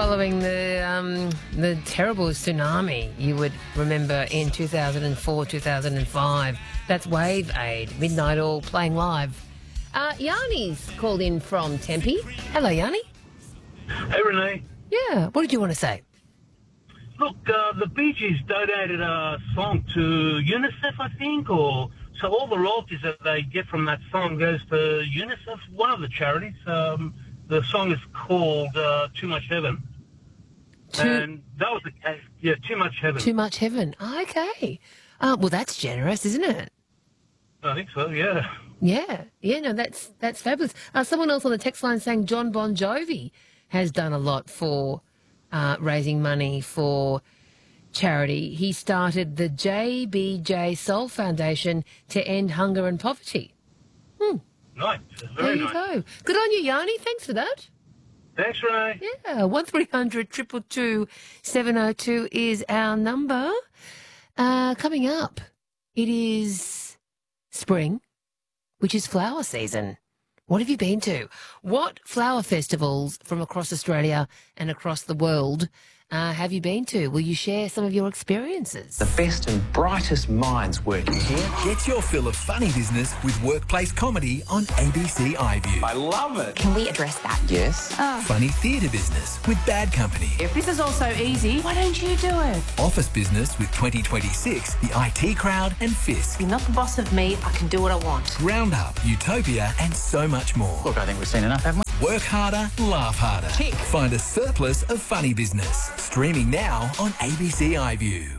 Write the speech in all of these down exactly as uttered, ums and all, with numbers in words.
following the um, the terrible tsunami you would remember in two thousand four, two thousand five. That's Wave Aid, Midnight Oil playing live. Uh, Yanni's called in from Tempe. Hello, Yanni. Hey, Renee. Yeah, what did you want to say? Look, uh, the Bee Gees donated a song to UNICEF, I think, or so all the royalties that they get from that song goes to UNICEF, one of the charities. Um, the song is called uh, Too Much Heaven. Too, and that was the case. Yeah, Too Much Heaven. Too Much Heaven. Okay. Uh, well, that's generous, isn't it? I think so, yeah. Yeah, yeah, no, that's that's fabulous. Uh, someone else on the text line saying John Bon Jovi has done a lot for uh, raising money for charity. He started the J B J Soul Foundation to end hunger and poverty. Hmm. Nice. There Very you nice. go. Good on you, Yanni. Thanks for that. Thanks, Renee. Yeah, one three hundred two two two seven oh two is our number. Uh, coming up, it is spring, which is flower season. What have you been to? What flower festivals from across Australia and across the world uh, have you been to? Will you share some of your experiences? The best and brightest minds working here. Get your fill of funny business with workplace comedy on A B C iView. I love it. Can we address that? Yes. Funny theatre business with Bad Company. If this is all so easy, why don't you do it? Office business with twenty twenty-six, the I T Crowd and Fisk. You're not the boss of me. I can do what I want. Roundup, Utopia and so much more. Look, I think we've seen enough, haven't we? Work harder, laugh harder. Tick. Find a surplus of funny business. Streaming now on A B C iView.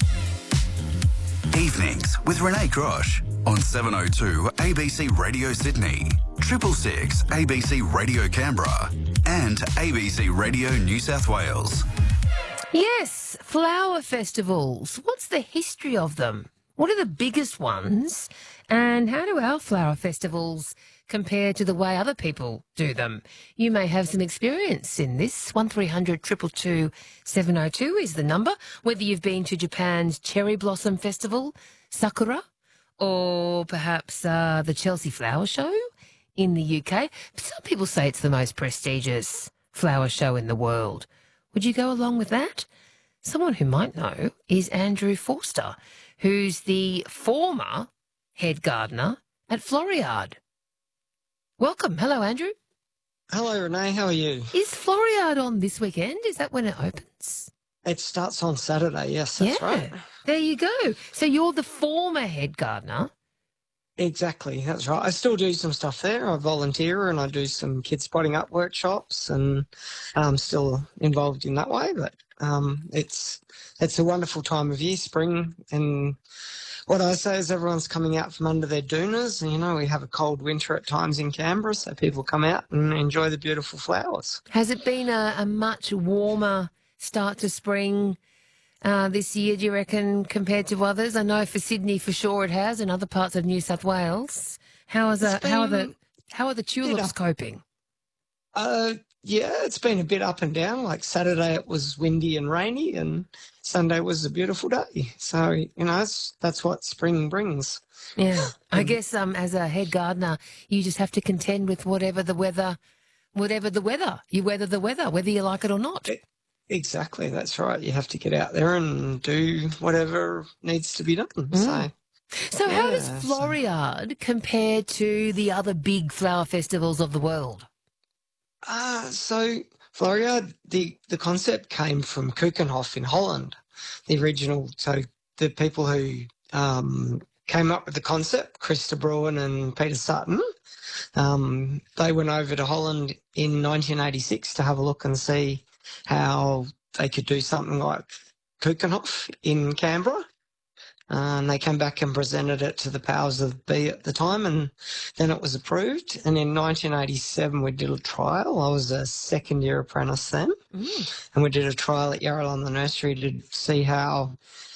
Evenings with Renee Grosh on seven oh two A B C Radio Sydney, triple six A B C Radio Canberra and A B C Radio New South Wales. Yes, flower festivals. What's the history of them? What are the biggest ones? And how do our flower festivals compare to the way other people do them? You may have some experience in this. one three hundred two two two seven oh two is the number. Whether you've been to Japan's Cherry Blossom Festival, Sakura, or perhaps uh, the Chelsea Flower Show in the U K. Some people say it's the most prestigious flower show in the world. Would you go along with that? Someone who might know is Andrew Forster, who's the former head gardener at Floriade. Welcome. Hello, Andrew. Hello, Renee. How are you? Is Floriade on this weekend? Is that when it opens? It starts on Saturday. Yes, that's yeah. right. There you go. So you're the former head gardener. Exactly. That's right. I still do some stuff there. I volunteer and I do some kid spotting up workshops, and I'm still involved in that way. But um, it's it's a wonderful time of year, spring, and what I say is everyone's coming out from under their doonas. And, you know, we have a cold winter at times in Canberra, so people come out and enjoy the beautiful flowers. Has it been a, a much warmer start to spring uh, this year, do you reckon, compared to others? I know for Sydney for sure it has, and other parts of New South Wales. How is a, how are the how are the tulips coping? Uh, yeah, it's been a bit up and down. Like Saturday it was windy and rainy, and Sunday was a beautiful day. So, you know, that's, that's what spring brings. Yeah. I guess um, as a head gardener, you just have to contend with whatever the weather, whatever the weather. You weather the weather, whether you like it or not. It, exactly. That's right. You have to get out there and do whatever needs to be done. Mm. So. So yeah, how does Floriade compare to the other big flower festivals of the world? Uh, so Floriade, the, the concept came from Keukenhof in Holland, the original. So the people who um, came up with the concept, Chris de Bruin and Peter Sutton, um, they went over to Holland in nineteen eighty-six to have a look and see how they could do something like Keukenhof in Canberra. Uh, and they came back and presented it to the powers of be at the time, and then it was approved. And in nineteen eighty-seven, we did a trial. I was a second-year apprentice then, mm. and we did a trial at Yarralumla Nursery to see how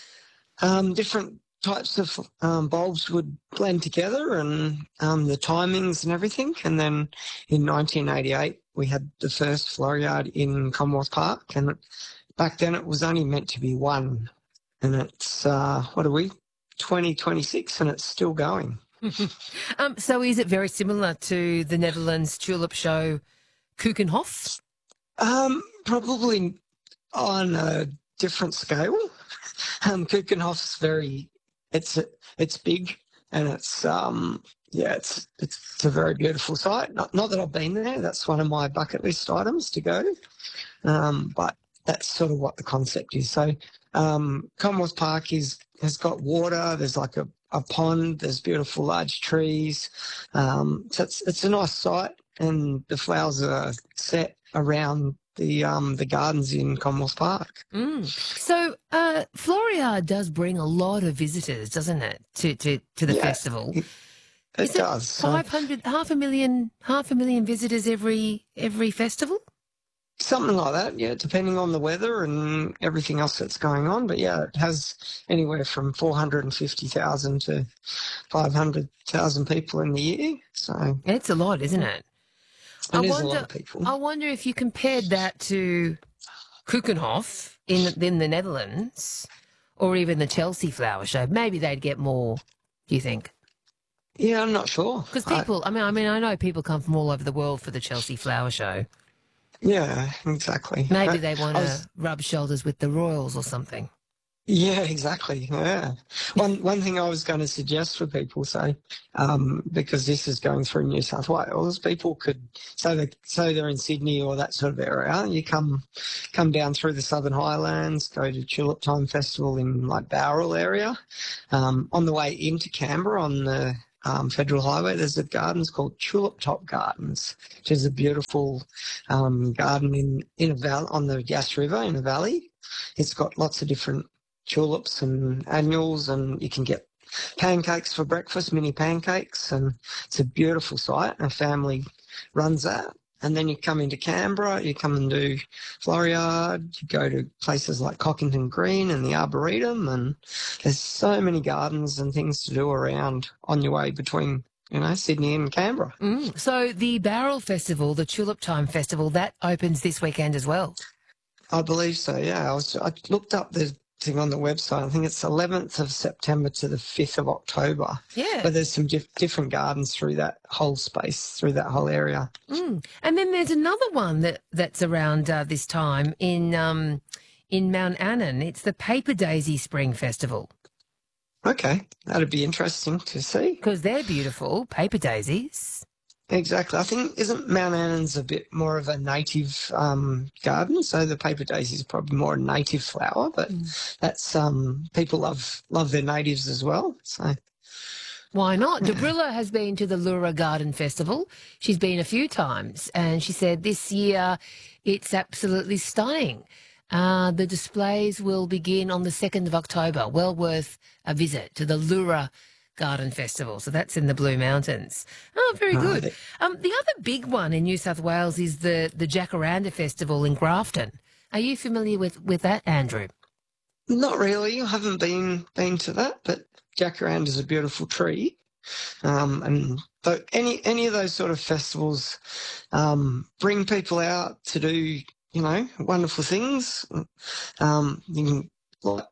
um, different types of um, bulbs would blend together and um, the timings and everything. And then in nineteen eighty-eight, we had the first Floriade in Commonwealth Park, and back then it was only meant to be one. And it's, uh, what are we, twenty twenty-six, and it's still going. um, so is it very similar to the Netherlands tulip show Keukenhof? Um, probably on a different scale. Um, Kukenhof's very, it's it's big and it's um yeah it's it's a very beautiful site. Not not that I've been there. That's one of my bucket list items to go. Um, but that's sort of what the concept is. So um, Commonwealth Park is has got water. There's like a, a pond. There's beautiful large trees. Um, so it's it's a nice site, and the flowers are set around the um the gardens in Commonwealth Park. Mm. So uh, Floriade does bring a lot of visitors, doesn't it, to to, to the Yeah, festival? It, it Is does. it So five hundred, half a million, half a million visitors every every festival? something like that, yeah, depending on the weather and everything else that's going on. But yeah, it has anywhere from four hundred fifty thousand to five hundred thousand people in the year. So It's a lot, isn't it? it I is wonder. a lot of people. I wonder if you compared that to Kukenhof in in the Netherlands, or even the Chelsea Flower Show. Maybe they'd get more. Do you think? Yeah, I'm not sure. Because I- people, I mean, I mean, I know people come from all over the world for the Chelsea Flower Show. Yeah, exactly. Maybe But they want I to was- rub shoulders with the Royals or something. Yeah, exactly. Yeah. One one thing I was going to suggest for people, say, um, because this is going through New South Wales, people could so they so they're in Sydney or that sort of area. You come come down through the Southern Highlands, go to Tulip Time Festival in like Bowral area. Um, on the way into Canberra on the um, Federal Highway, there's a gardens called Tulip Top Gardens, which is a beautiful um, garden in in a val on the Yass River in a valley. It's got lots of different tulips and annuals, and you can get pancakes for breakfast, mini pancakes, and it's a beautiful site. A family runs that. And then you come into Canberra, you come and do Floriade, you go to places like Cockington Green and the Arboretum, and there's so many gardens and things to do around on your way between, you know, Sydney and Canberra. Mm. So the Barrel Festival, the Tulip Time Festival, that opens this weekend as well. I believe so, yeah. I, was, I looked up the thing on the website. I think it's eleventh of September to the fifth of October. Yeah. But there's some diff- different gardens through that whole space, through that whole area. Mm. And then there's another one that, that's around uh, this time in um, in Mount Annan. It's the Paper Daisy Spring Festival. Okay, that'd be interesting to see. Because they're beautiful, paper daisies. Exactly. I think, isn't Mount Annan's a bit more of a native um, garden? So the paper daisy is probably more a native flower, but Mm. that's, um, people love, love their natives as well. So, Why not? Debrilla has been to the Lura Garden Festival. She's been a few times, and she said this year it's absolutely stunning. Uh, the displays will begin on the second of October. Well worth a visit to the Lura Garden Festival. So that's in the Blue Mountains. Oh, very good. Right. Um, the other big one in New South Wales is the, the Jacaranda Festival in Grafton. Are you familiar with, with that, Andrew? not really. I haven't been been to that, but jacaranda is a beautiful tree. Um, and th- any any of those sort of festivals um, bring people out to do, you know, wonderful things. Um, you can, like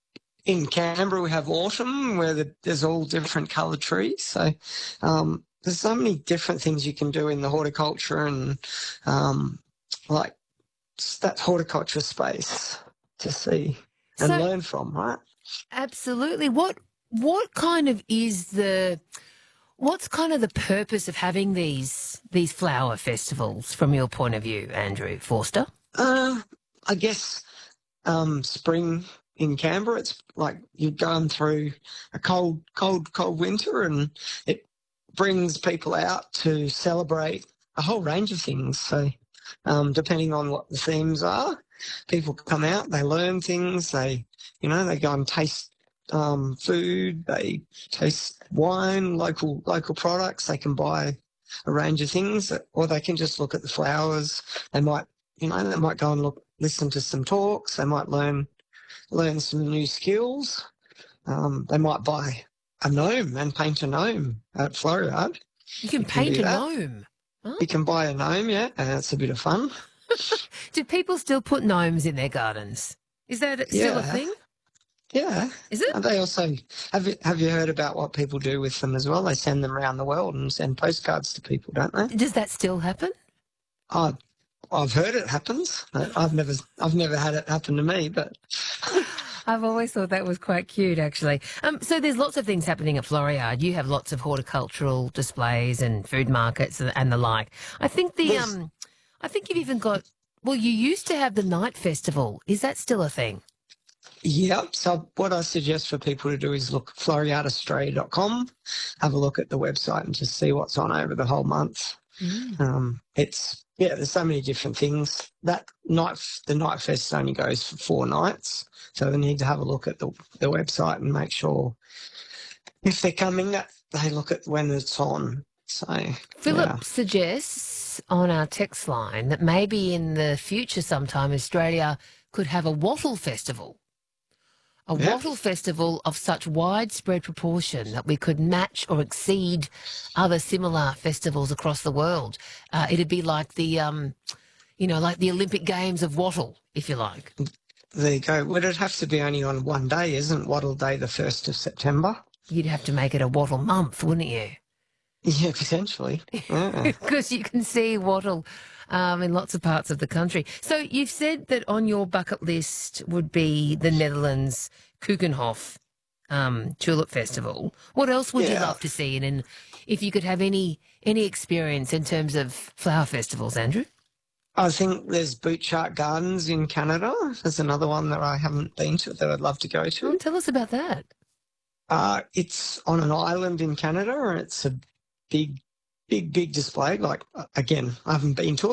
in Canberra, we have autumn where the, there's all different coloured trees. So um, there's so many different things you can do in the horticulture and um, like that horticulture space to see and So- learn from, right? Absolutely. What what kind of is the what's kind of the purpose of having these these flower festivals from your point of view, Andrew Forster? Uh, I guess um, spring in Canberra, it's like you're going through a cold, cold, cold winter, and it brings people out to celebrate a whole range of things. So, um, depending on what the themes are, people come out, they learn things, they, you know, they go and taste um, food, they taste wine, local local products. They can buy a range of things, or they can just look at the flowers. They might, you know, they might go and look, listen to some talks. They might learn learn some new skills. Um, they might buy a gnome and paint a gnome at Floriade. You can You can paint do a that. gnome. You can buy a gnome, yeah, and it's a bit of fun. Do people still put gnomes in their gardens? Is that still a Yeah. thing? Yeah. Is it? And they also have you, have you heard about what people do with them as well? They send them around the world and send postcards to people, don't they? Does that still happen? I I've heard it happens. I've never, I've never had it happen to me, but I've always thought that was quite cute, actually. Um, so there's lots of things happening at Floriade. You have lots of horticultural displays and food markets and, and the like. I think the, Yes. um, I think you've even got. Well, you used to have the night festival. Is that still a thing? yeah. So what I suggest for people to do is look at floriade australia dot com, have a look at the website and just see what's on over the whole month. Um, it's yeah, there's so many different things. That night, the night fest only goes for four nights, so they need to have a look at the the website and make sure if they're coming that they look at when it's on. So Philip yeah. suggests on our text line that maybe in the future sometime Australia could have a wattle festival. A Yeah. wattle festival of such widespread proportion that we could match or exceed other similar festivals across the world. Uh, it'd be like the, um, you know, like the Olympic Games of wattle, if you like. There you go. Would it have to be only on one day? Isn't Wattle Day the first of September? You'd have to make it a wattle month, wouldn't you? Yeah, potentially. Yeah. Because you can see wattle um, in lots of parts of the country. So you've said that on your bucket list would be the Netherlands Keukenhof um, Tulip Festival. What else would you Yeah. love to see? And, and if you could have any any experience in terms of flower festivals, Andrew? I think there's Boot Shark Gardens in Canada. There's another one that I haven't been to that I'd love to go Oh, to. tell us about that. Uh, it's on an island in Canada and it's a big, big, big display. Like, uh, again, I haven't been to it.